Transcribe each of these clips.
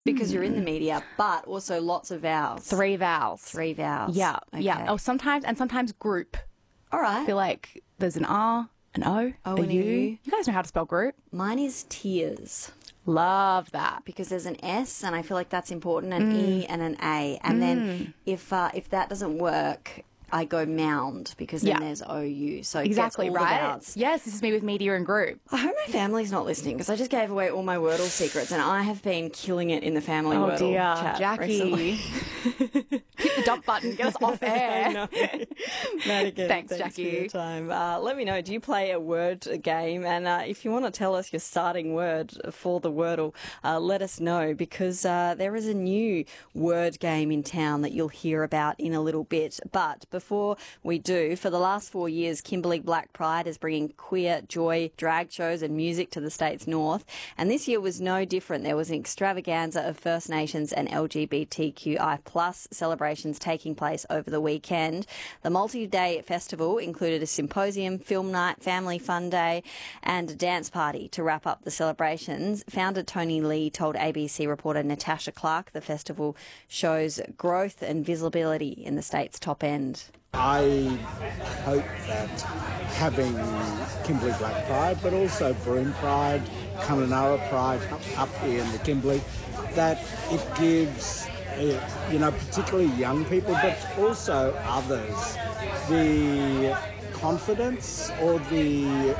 because you're in the media, but also lots of vowels. 3 vowels. 3 vowels. Yeah, Okay. yeah. Oh, sometimes group. All right. I feel like there's an R, an O, O a and a U. U. You guys know how to spell group. Mine is tears. Love that. Because there's an S, and I feel like that's important, an E and an A. And then if that doesn't work, I go mound, because then there's OU. So it Exactly, gets all right? the vowels. Yes, this is me with media and group. I hope my family's not listening, because I just gave away all my Wordle secrets, and I have been killing it in the family Oh Wordle dear, chat Jackie. recently. Hit the dump button. Get us off air. I know. Madigan, Thanks, for Jackie. your time. Let me know, do you play a word game? And if you want to tell us your starting word for the Wordle, let us know, because there is a new word game in town that you'll hear about in a little bit. But before we do, for the last 4 years, Kimberley Black Pride is bringing queer joy, drag shows and music to the state's north. And this year was no different. There was an extravaganza of First Nations and LGBTQI plus celebrations taking place over the weekend. The multi-day festival included a symposium, film night, family fun day and a dance party to wrap up the celebrations. Founder Tony Lee told ABC reporter Natasha Clark the festival shows growth and visibility in the state's top end. I hope that having Kimberley Black Pride, but also Broome Pride, Kununurra Pride up here in the Kimberley, that it gives, particularly young people, but also others, the confidence or the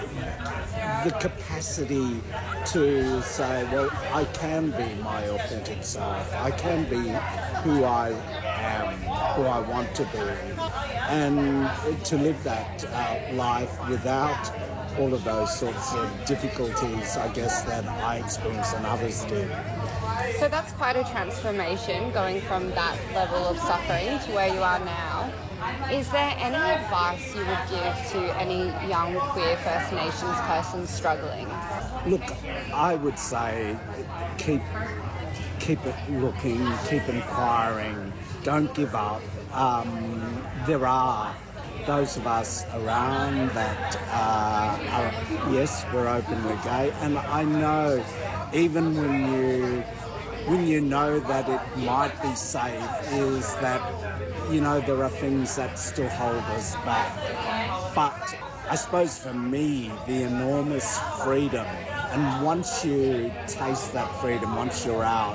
capacity to say, well, I can be my authentic self. I can be who I am, who I want to be, and to live that life without all of those sorts of difficulties, I guess, that I experienced and others did. So that's quite a transformation, going from that level of suffering to where you are now. Is there any advice you would give to any young queer First Nations person struggling? Look, I would say keep it looking, keep inquiring, don't give up. There are those of us around that yes, we're openly gay, and I know even when you know that it might be safe, is that, there are things that still hold us back. But I suppose for me, the enormous freedom, and once you taste that freedom, once you're out,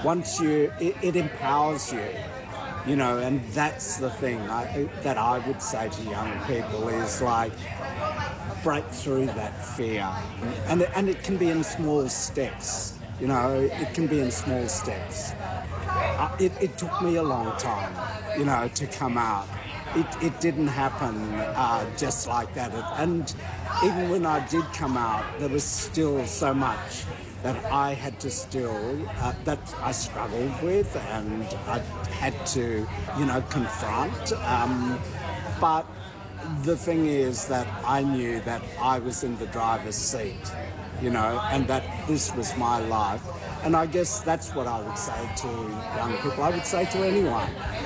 it empowers you. And that's the thing that I would say to young people is like, break through that fear. And it can be in small steps, it can be in small steps. It took me a long time, to come out. It didn't happen just like that. And even when I did come out, there was still so much that I had to that I struggled with and I had to, confront. But the thing is that I knew that I was in the driver's seat, and that this was my life. And I guess that's what I would say to young people. I would say to anyone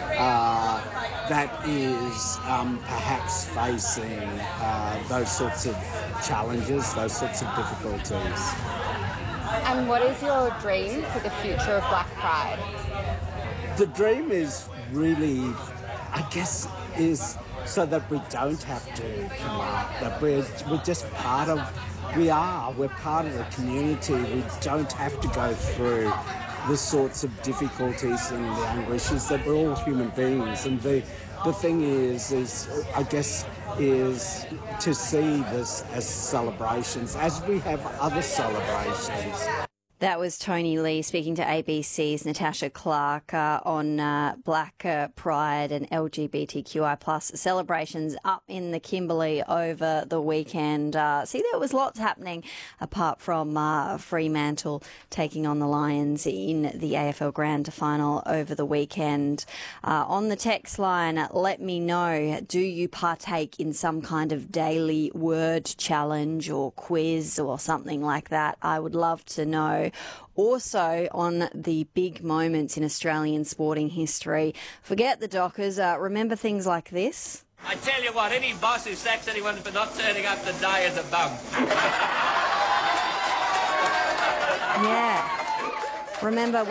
that is perhaps facing those sorts of challenges, those sorts of difficulties. And what is your dream for the future of Black Pride? The dream is really, I guess, is so that we don't have to come out, that we're just part of, we're part of the community. We don't have to go through the sorts of difficulties and the anguishes, that we're all human beings. And the thing is I guess, is to see this as celebrations, as we have other celebrations. That was Tony Lee speaking to ABC's Natasha Clark on Black Pride and LGBTQI plus celebrations up in the Kimberley over the weekend. See, there was lots happening apart from Fremantle taking on the Lions in the AFL Grand Final over the weekend. On the text line, let me know, do you partake in some kind of daily word challenge or quiz or something like that? I would love to know. Also, on the big moments in Australian sporting history, forget the Dockers, remember things like this? I tell you what, any boss who sacks anyone for not turning up to die is a bum. Yeah. Remember